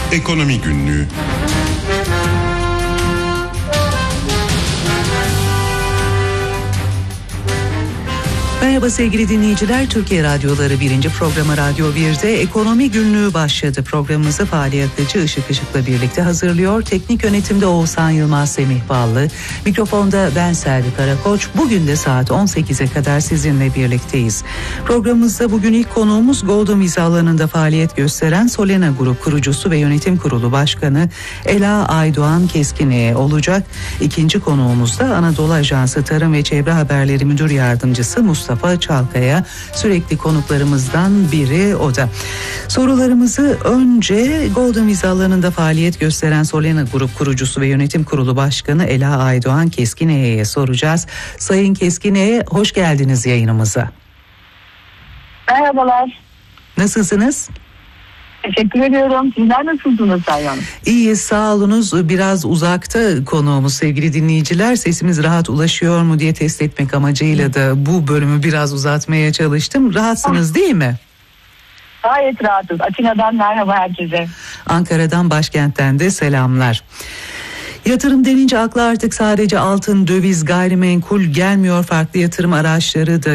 Ekonomi Günlüğü. Merhaba sevgili dinleyiciler, Türkiye Radyoları 1. programı Radyo 1'de Ekonomi Günlüğü başladı. Programımızı faaliyetçi Işık Işık'la birlikte hazırlıyor. Teknik yönetimde Oğuzhan Yılmaz, Semih Ballı. Mikrofonda ben Selvi Karakoç. Bugün de saat 18'e kadar sizinle birlikteyiz. Programımızda bugün ilk konuğumuz Golden Vize alanında faaliyet gösteren Solena Grup kurucusu ve yönetim kurulu başkanı Ela Aydoğan Keskin'e olacak. İkinci konuğumuz da Anadolu Ajansı Tarım ve Çevre Haberleri Müdür Yardımcısı Mustafa Çalkaya, sürekli konuklarımızdan biri o da. Sorularımızı önce Golden Vize alanında faaliyet gösteren Solena Grup kurucusu ve yönetim kurulu başkanı Ela Aydoğan Keskine'ye soracağız. Sayın Keskine'ye hoş geldiniz yayınımıza. Merhabalar. Nasılsınız? Teşekkür ediyorum. Sizler nasılsınız Sayın Hanım? İyiyiz, sağ olunuz. Biraz uzakta konuğumuz sevgili dinleyiciler. Sesimiz rahat ulaşıyor mu diye test etmek amacıyla da bu bölümü biraz uzatmaya çalıştım. Rahatsınız değil mi? Gayet rahatız. Atina'dan merhaba herkese. Ankara'dan, başkentten de selamlar. Yatırım denince akla artık sadece altın, döviz, gayrimenkul gelmiyor. Farklı yatırım araçları da